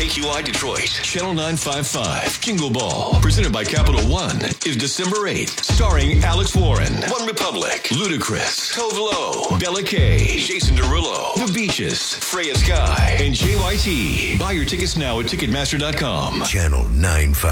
KQI Detroit, Channel 955, Jingle Ball, presented by Capital One, is December 8th, starring Alex Warren, One Republic, Ludacris, Tove Lo, Bella K, Jason Derulo, The Beaches, Freya Sky, and JYT. Buy your tickets now at Ticketmaster.com. Channel 955.